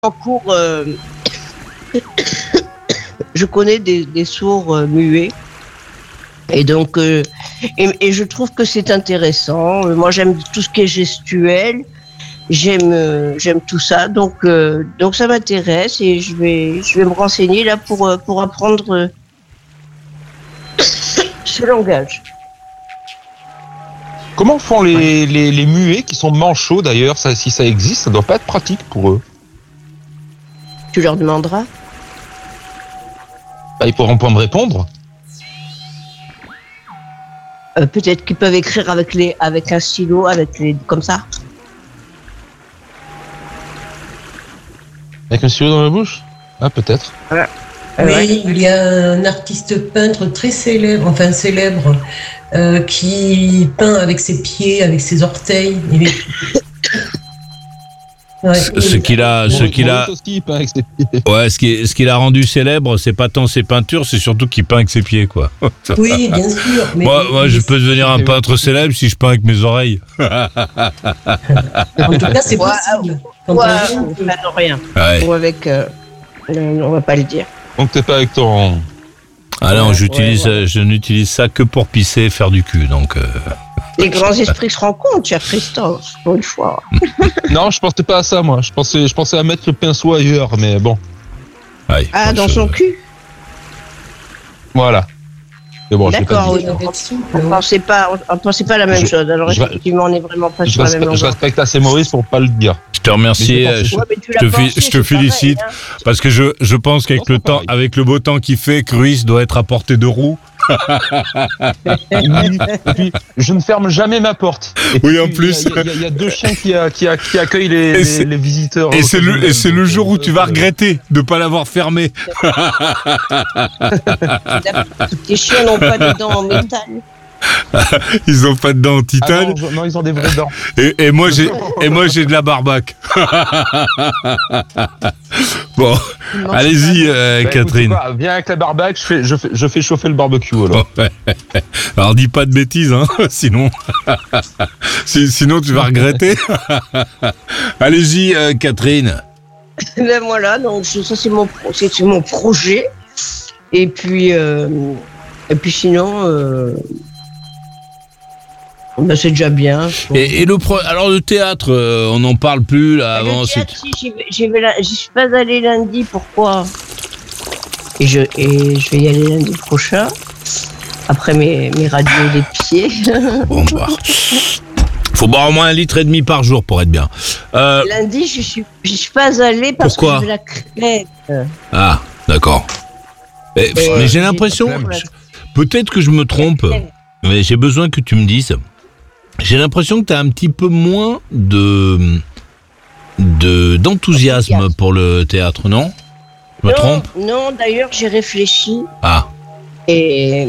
en cours, je connais des sourds muets. Et donc, et je trouve que c'est intéressant. Moi, j'aime tout ce qui est gestuel. J'aime tout ça. Donc ça m'intéresse et je vais me renseigner là pour apprendre ce langage. Comment font les muets qui sont manchots d'ailleurs, si ça existe, ça doit pas être pratique pour eux. Tu leur demanderas. Bah, ils pourront pas me répondre. Peut-être qu'ils peuvent écrire avec un stylo, comme ça. Avec un stylo dans la bouche ? Ah, peut-être. Ouais. Oui, il y a un artiste peintre très célèbre, qui peint avec ses pieds, avec ses orteils. Ouais, ce qu'il a, ce qu'il a rendu célèbre, c'est pas tant ses peintures, c'est surtout qu'il peint avec ses pieds, quoi. Oui, bien sûr. Mais moi, je peux devenir un peintre célèbre si je peins avec mes oreilles. En tout cas, c'est possible. Rien. Ouais. Ou avec, on va pas le dire. Donc t'es pas avec ton... Ah non, je n'utilise ça que pour pisser et faire du cul, donc... Les grands esprits se rencontrent, cher Christophe, pour une fois. Non, je pensais pas à ça, moi. Je pensais à mettre le pinceau ailleurs, mais bon. Ouais, dans son cul. Voilà. Mais bon, d'accord, oui. On pensait pas la même chose. Alors effectivement, on n'est vraiment pas sur la même longueur. Je respecte assez Maurice pour pas le dire. Je te remercie, je te félicite, pareil, hein. parce que je pense qu'avec le temps, avec le beau temps qu'il fait, Cruis doit être à portée de roue. Et puis, je ne ferme jamais ma porte. Et oui, puis, en plus. Il y a deux chiens qui accueillent les visiteurs. Et c'est le jour où tu vas regretter de ne pas l'avoir fermé. Les chiens n'ont pas de dents en métal. Ils ont pas de dents en titane. Ah non, ils ont des vraies dents. Et moi j'ai de la barbaque. Bon, allez-y, Catherine. Écoute, viens avec la barbaque, je fais chauffer le barbecue alors. Alors dis pas de bêtises, hein, sinon sinon tu vas regretter. Allez-y, Catherine. Ben voilà, donc ça c'est mon projet. Et puis sinon. Ben c'est déjà bien. Et alors le théâtre, on n'en parle plus là avant. Le théâtre, si, j'y suis pas allé lundi. Pourquoi ? Et je vais y aller lundi prochain. Après mes radios des pieds. Bon bah. Faut boire au moins 1,5 litre par jour pour être bien. Lundi, j'y suis pas allé parce Pourquoi ? que je la crève. Ah, d'accord. Mais j'ai l'impression, peut-être que je me trompe, mais j'ai besoin que tu me dises. J'ai l'impression que tu as un petit peu moins d'enthousiasme pour le théâtre, non ? Je me trompe ? Non, d'ailleurs, j'ai réfléchi. Ah. Et...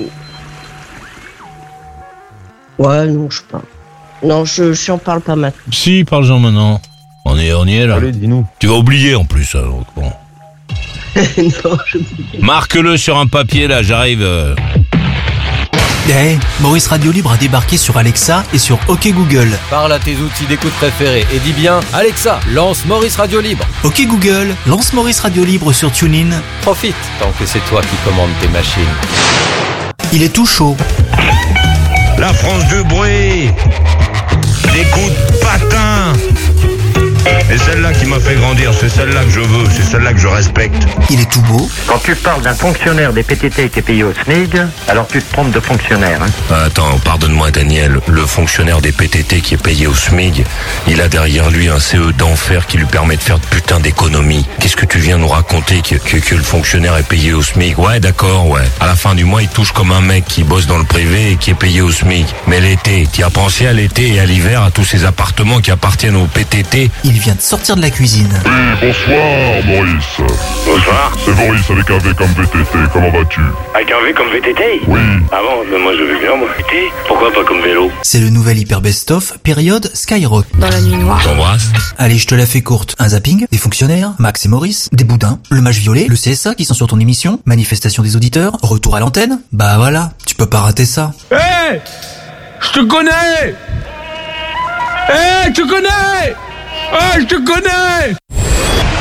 Ouais, non, je sais pas. Non, je n'en parle pas maintenant. Si, parle-en maintenant. On y est là. Allez, dis-nous. Tu vas oublier en plus, donc bon. Non, Marque-le sur un papier, là, j'arrive. Hey, Maurice Radio Libre a débarqué sur Alexa et sur OK Google. Parle à tes outils d'écoute préférés et dis bien « Alexa, lance Maurice Radio Libre ». OK Google, lance Maurice Radio Libre sur TuneIn. Profite, tant que c'est toi qui commandes tes machines. Il est tout chaud. La France du bruit, des coups de patin. Et celle-là qui m'a fait grandir, c'est celle-là que je veux, c'est celle-là que je respecte. Il est tout beau. Quand tu parles d'un fonctionnaire des PTT qui est payé au SMIC, alors tu te trompes de fonctionnaire. Hein. Attends, pardonne-moi Daniel, le fonctionnaire des PTT qui est payé au SMIC, il a derrière lui un CE d'enfer qui lui permet de faire de putain d'économies. Qu'est-ce que tu viens nous raconter que le fonctionnaire est payé au SMIC ? Ouais, d'accord, ouais. À la fin du mois, il touche comme un mec qui bosse dans le privé et qui est payé au SMIC. Mais l'été, tu as pensé à l'été et à l'hiver, à tous ces appartements qui appartiennent aux PTT ? Il vient de sortir de la cuisine. Bonsoir Maurice. Bonsoir. C'est Maurice avec un V comme VTT, comment vas-tu ? Avec un V comme VTT ? Oui. Ah bon, mais moi je vais bien moi. VTT ? Pourquoi pas comme vélo ? C'est le nouvel Hyper Best-of, période Skyrock. Dans la nuit noire. T'embrasses ? Allez, je te la fais courte. Un zapping, des fonctionnaires, Max et Maurice, des boudins, le match violet, le CSA qui sont sur ton émission, manifestation des auditeurs, retour à l'antenne. Bah voilà, tu peux pas rater ça. Hé, je te connais. Hé, je te connais. Ah, je te connais.